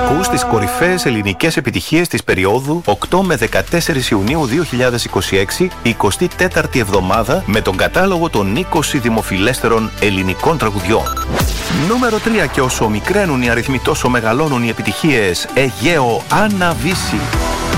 Ακούς τις κορυφαίες ελληνικές επιτυχίες της περίοδου 8 με 14 Ιουνίου 2026, 24η εβδομάδα, με τον κατάλογο των 20 δημοφιλέστερων ελληνικών τραγουδιών. Νούμερο 3. Και όσο μικραίνουν οι αριθμοί τόσο μεγαλώνουν οι επιτυχίες. Αιγαίο, Άννα Βύση.